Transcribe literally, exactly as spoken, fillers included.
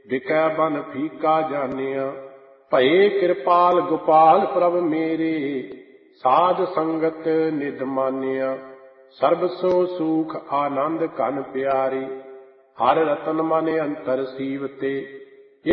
बिकै बन फीका जानिया। भये कृपाल गोपाल प्रभ मेरे, साध संगत निध मानिया। सर्ब सो सुख आनंद कन प्यारे, हर रतन मन अंतर सीवते।